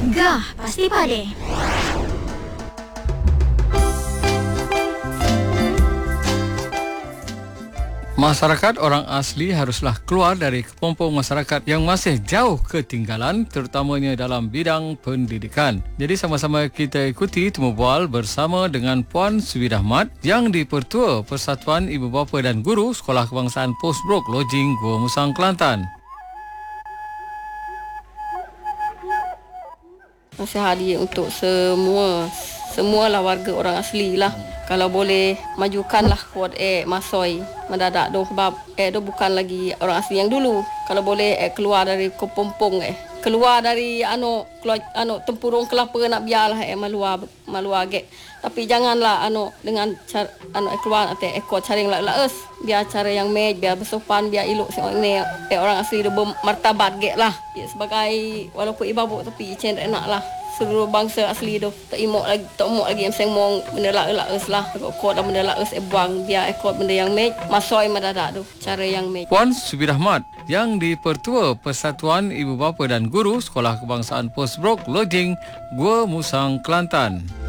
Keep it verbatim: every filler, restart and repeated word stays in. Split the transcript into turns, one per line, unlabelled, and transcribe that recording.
Gah, pasti pade.
Masyarakat orang asli haruslah keluar dari kepompong masyarakat yang masih jauh ketinggalan, terutamanya dalam bidang pendidikan. Jadi sama-sama kita ikuti temu bual bersama dengan Puan Suwi Rahmat yang di-Pertua Persatuan Ibu Bapa dan Guru Sekolah Kebangsaan Postbrok Lojing Gua Musang, Kelantan.
Nasihat dia untuk semua, semualah warga orang asli lah. Kalau boleh majukanlah kod eh masoi mendadak doh sebab eh doh bukan lagi orang asli yang dulu. Kalau boleh eh keluar dari kepompong eh keluar dari anu keluar anu tempurung kelapa nak biarlah eh maluar maluar ge. Tapi janganlah anu dengan cara anu eh keluar ate ekor caring laus. Biar cara yang mej, biar bersopan, biar elok si orang ni eh orang asli dia bermartabat ge lah. Ya, sebagai walaupun ibu tapi cendek nak lah. Seluruh bangsa asli tu tak imok lagi tak imok lagi yang sengmong benda laus lah kod dah benda laus eh buang biar ekor benda yang mej masoi mendadak tu cara yang mej.
Puan Suwi Rahmat yang di-Pertua Persatuan Ibu Bapa dan Guru Sekolah Kebangsaan Postbrok Lojing Gua Musang, Kelantan.